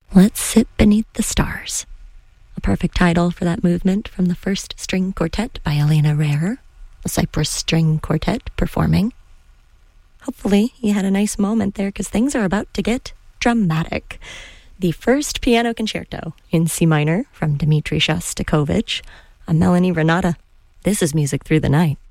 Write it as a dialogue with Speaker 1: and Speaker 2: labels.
Speaker 1: Let's Sit Beneath the Stars. A perfect title for that movement from the First String Quartet by Elena Rare, a Cyprus String Quartet performing. Hopefully you had a nice moment there, because things are about to get dramatic. The first piano concerto in C minor from Dmitri Shostakovich, a Melanie Renata. This is Music Through the Night.